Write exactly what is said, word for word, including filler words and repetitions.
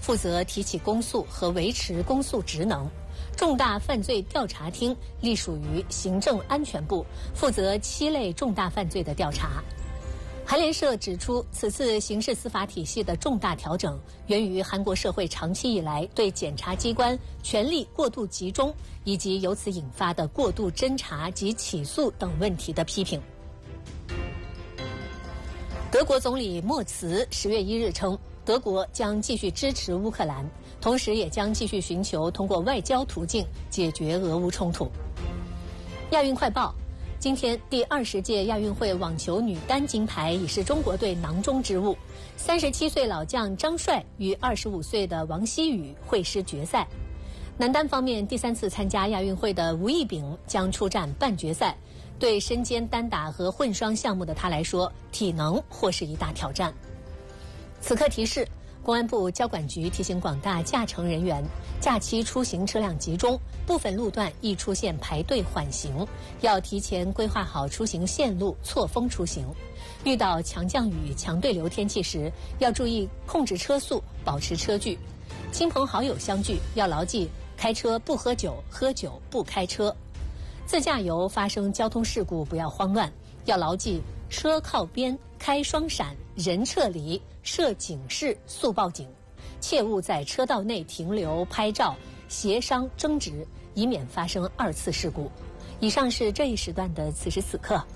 负责提起公诉和维持公诉职能。重大犯罪调查厅隶属于行政安全部，负责七类重大犯罪的调查。韩联社指出，此次刑事司法体系的重大调整源于韩国社会长期以来对检察机关权力过度集中以及由此引发的过度侦查及起诉等问题的批评。德国总理默茨十月一日称，德国将继续支持乌克兰，同时也将继续寻求通过外交途径解决俄乌冲突。亚运快报，今天第二十届亚运会网球女单金牌已是中国队囊中之物。三十七岁老将张帅与二十五岁的王希雨会师决赛。男单方面，第三次参加亚运会的吴亦丙将出战半决赛。对身兼单打和混双项目的他来说，体能或是一大挑战。此刻提示，公安部交管局提醒广大驾乘人员，假期出行车辆集中，部分路段易出现排队缓行，要提前规划好出行线路，错峰出行。遇到强降雨、强对流天气时，要注意控制车速，保持车距。亲朋好友相聚，要牢记开车不喝酒，喝酒不开车。自驾游发生交通事故不要慌乱，要牢记车靠边、开双闪、人撤离、设警示、速报警，切勿在车道内停留、拍照、协商争执，以免发生二次事故。以上是这一时段的此时此刻。